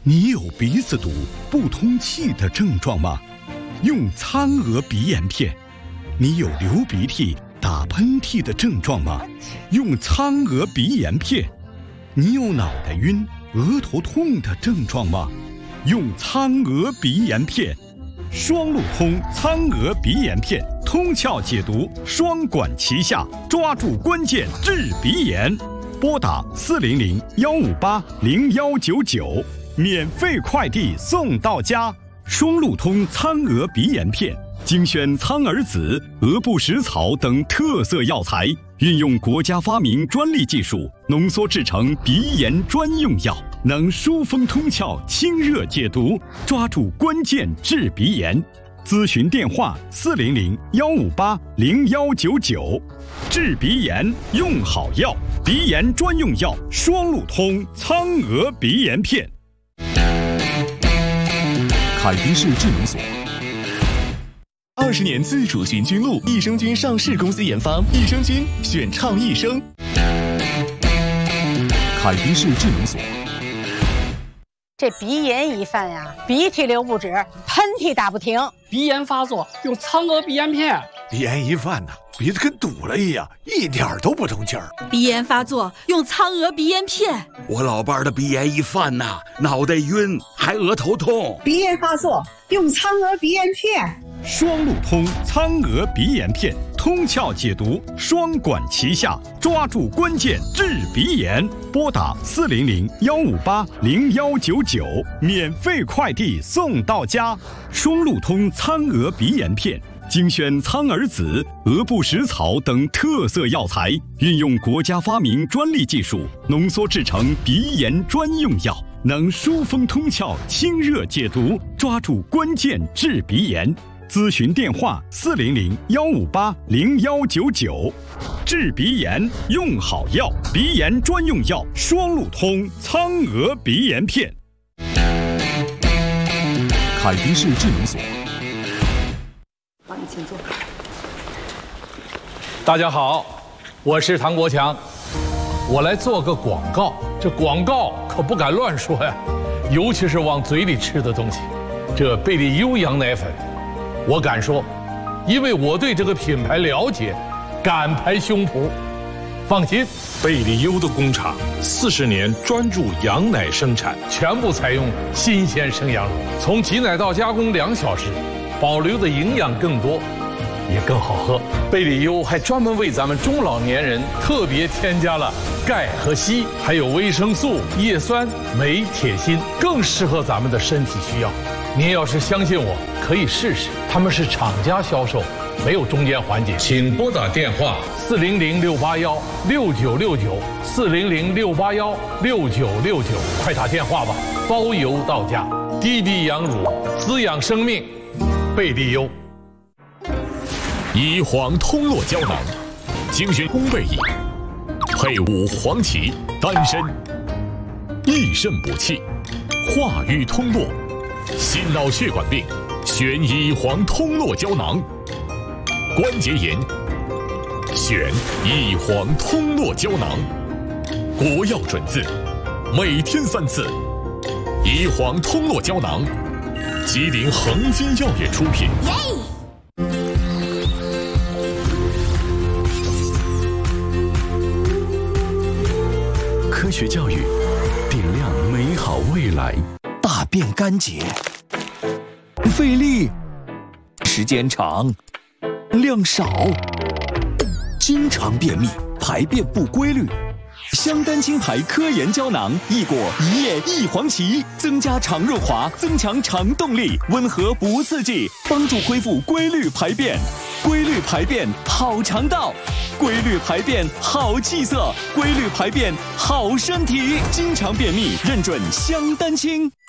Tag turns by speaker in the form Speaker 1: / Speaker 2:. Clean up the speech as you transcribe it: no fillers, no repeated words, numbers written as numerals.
Speaker 1: 你有鼻子堵、不通气的症状吗？用苍鹅鼻炎片。你有流鼻涕、打喷嚏的症状吗？用苍鹅鼻炎片。你有脑袋晕、额头痛的症状吗？用苍鹅鼻炎片。双路通苍鹅鼻炎片，通窍解毒，双管齐下，抓住关键治鼻炎。拨打400-158-0199，免费快递送到家。双路通苍鹅鼻炎片，精选苍耳子、鹅不食草等特色药材，运用国家发明专利技术，浓缩制成鼻炎专用药，能疏风通窍、清热解毒，抓住关键治鼻炎。咨询电话400-158-0199。治鼻炎用好药，鼻炎专用药双路通苍鹅鼻炎片。
Speaker 2: 凯迪士智能锁
Speaker 3: ，20年自主菌菌露，益生菌上市公司研发，益生菌选畅益生。
Speaker 2: 凯迪士智能锁。
Speaker 4: 这鼻炎一犯呀，鼻涕流不止，喷嚏打不停。
Speaker 5: 鼻炎发作用苍鹅鼻炎片。
Speaker 6: 鼻炎一犯呢，鼻子跟堵了一样，一点都不通气儿。
Speaker 7: 鼻炎发作用苍鹅鼻炎片。
Speaker 8: 我老伴儿的鼻炎一犯呐，脑袋晕，还额头痛。
Speaker 9: 鼻炎发作用苍鹅鼻炎片。
Speaker 1: 双路通苍鹅鼻炎片，通窍解毒，双管齐下，抓住关键治鼻炎。拨打400-158-0199，免费快递送到家。双路通苍鹅鼻炎片，精选苍耳子、鹅不食草等特色药材，运用国家发明专利技术，浓缩制成鼻炎专用药，能疏风通窍、清热解毒，抓住关键治鼻炎。咨询电话400-158-0199。治鼻炎用好药，鼻炎专用药双路通苍鹅鼻炎片。
Speaker 2: 凯迪士智能锁。
Speaker 9: 帮你请坐。
Speaker 10: 大家好，我是唐国强，我来做个广告。这广告可不敢乱说呀，尤其是往嘴里吃的东西。这贝利优羊奶粉，我敢说，因为我对这个品牌了解，敢拍胸脯。放心，
Speaker 11: 贝利优的工厂40年专注羊奶生产，
Speaker 10: 全部采用新鲜生羊乳，从挤奶到加工2小时，保留的营养更多，也更好喝。贝利优还专门为咱们中老年人特别添加了钙和硒，还有维生素、叶酸、镁、铁、锌，更适合咱们的身体需要。您要是相信我，可以试试，他们是厂家销售，没有中间环节。请拨打电话400-681-6969，400-681-6969，快打电话吧，包邮到家。低低羊乳，滋养生命，贝利优。
Speaker 2: 乙黄通络胶囊，精选烘焙液，配伍黄芪、丹参，益肾补气，化瘀通络。心脑血管病选乙黄通络胶囊，关节炎选乙黄通络胶囊，国药准字，每天3次。乙黄通络胶囊，吉林恒金药业出品。
Speaker 3: 科学教育，点亮美好未来。大便干结，费力，时间长，量少，经常便秘，排便不规律。香丹青牌科研胶囊，益果、一叶、益黄芪，增加肠润滑，增强肠动力，温和不刺激，帮助恢复规律排便。规律排便好肠道，规律排便好气色，规律排便好身体。经常便秘，认准香丹青。